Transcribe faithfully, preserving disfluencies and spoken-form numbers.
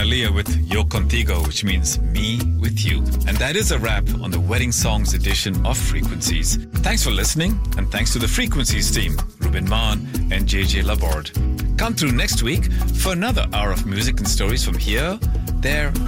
Aaliyah with Yo Contigo, which means me with you. And that is a wrap on the Wedding Songs edition of Frequencies. Thanks for listening, and thanks to the Frequencies team, Ruben Maan and J J Laborde. Come through next week for another hour of music and stories from here, there,